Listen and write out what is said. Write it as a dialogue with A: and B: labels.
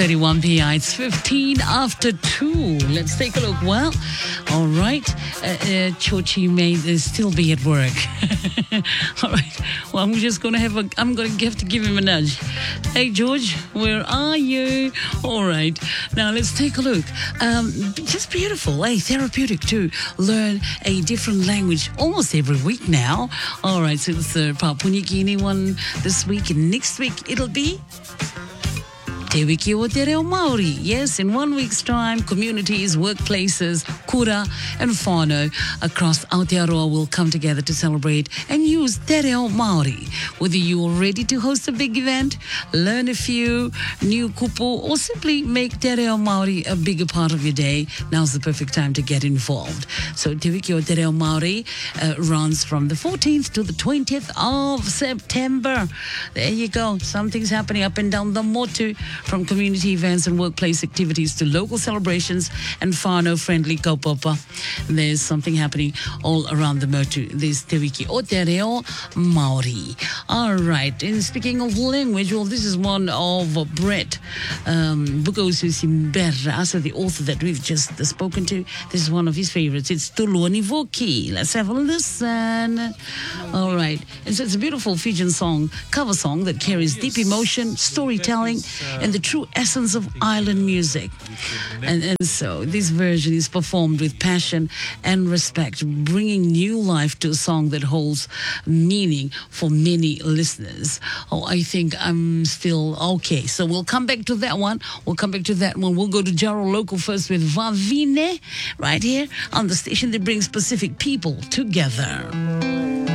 A: 31 PI. It's 15 after 2. Let's take a look. Well, all right. Chochi may still be at work. All right. Well, I'm just going to have to give him a nudge. Hey, George, where are you? All right. Now, let's take a look. Just beautiful. Hey, therapeutic to learn a different language almost every week now. All right. So it's the Papua New Guinea one this week, and next week it'll be Te Wiki o Te Reo Māori. Yes, in 1 week's time, communities, workplaces, kura and whānau across Aotearoa will come together to celebrate and use Te Reo Māori. Whether you are ready to host a big event, learn a few new kupu, or simply make Te Reo Māori a bigger part of your day, now's the perfect time to get involved. So Te Wiki o Te Reo Māori runs from the 14th to the 20th of September. There you go. Something's happening up and down the motu. From community events and workplace activities to local celebrations and whānau-friendly kaupapa. There's something happening all around the motu. There's Te Wiki o Te Reo Māori. All right. And speaking of language, well, this is one of Brett Bukausu-Simbera, so the author that we've just spoken to. This is one of his favorites. It's Tuluani Voki. Let's have a listen. All right. And so it's a beautiful Fijian song, cover song that carries deep emotion, storytelling, and the true essence of island music. And so this version is performed with passion and respect, bringing new life to a song that holds meaning for many listeners. Oh, I think I'm still okay. So we'll come back to that one. We'll go to Jaro Local first with Vavine right here on the station that brings Pacific people together.